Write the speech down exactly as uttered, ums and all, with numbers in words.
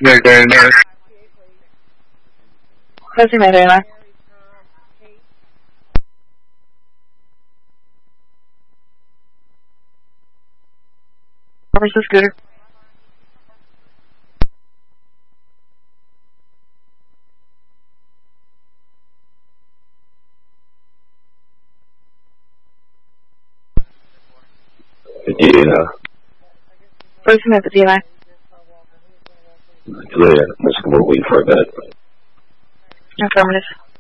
There, there, there. Closing my radar. Where's the scooter? Yeah. Closing at the D line. Yeah, let's go wait for that. Affirmative.